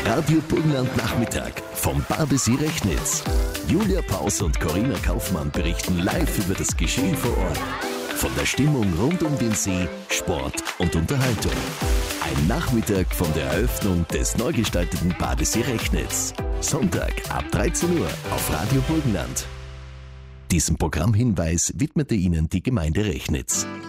Radio Burgenland Nachmittag vom Badesee Rechnitz. Julia Paus und Corinna Kaufmann berichten live über das Geschehen vor Ort. Von der Stimmung rund um den See, Sport und Unterhaltung. Ein Nachmittag von der Eröffnung des neu gestalteten Badesee Rechnitz. Sonntag ab 13 Uhr auf Radio Burgenland. Diesen Programmhinweis widmete Ihnen die Gemeinde Rechnitz.